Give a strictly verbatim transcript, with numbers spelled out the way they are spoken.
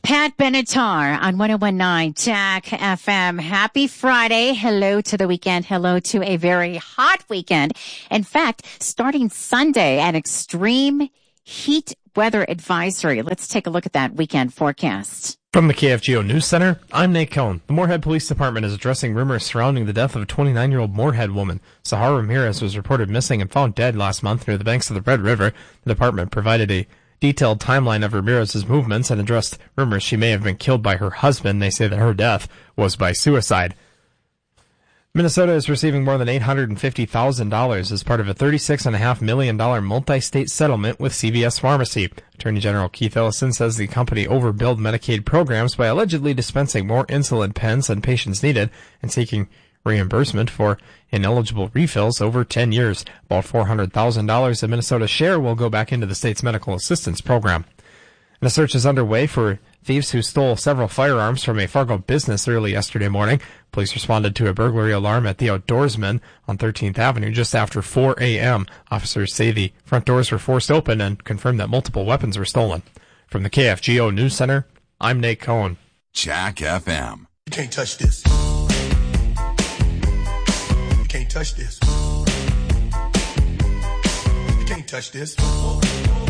Pat Benatar on one oh one point nine Jack F M. Happy Friday. Hello to the weekend. Hello to a very hot weekend. In fact, starting Sunday, an extreme heat weather advisory. Let's take a look at that weekend forecast. From the K F G O News Center, I'm Nate Cohn. The Moorhead Police Department is addressing rumors surrounding the death of a twenty-nine-year-old Moorhead woman. Sahara Ramirez was reported missing and found dead last month near the banks of the Red River. The department provided a detailed timeline of Ramirez's movements and addressed rumors she may have been killed by her husband. They say that her death was by suicide. Minnesota is receiving more than eight hundred fifty thousand dollars as part of a thirty-six point five million dollars multi-state settlement with C V S Pharmacy. Attorney General Keith Ellison says the company overbilled Medicaid programs by allegedly dispensing more insulin pens than patients needed and seeking reimbursement for ineligible refills over ten years. About four hundred thousand dollars of Minnesota's share will go back into the state's medical assistance program. And a search is underway for thieves who stole several firearms from a Fargo business early yesterday morning. Police responded to a burglary alarm at the Outdoorsman on thirteenth Avenue just after four a.m. Officers say the front doors were forced open and confirmed that multiple weapons were stolen. From the K F G O News Center, I'm Nate Cohn. Jack F M. You can't touch this. You can't touch this. You can't touch this.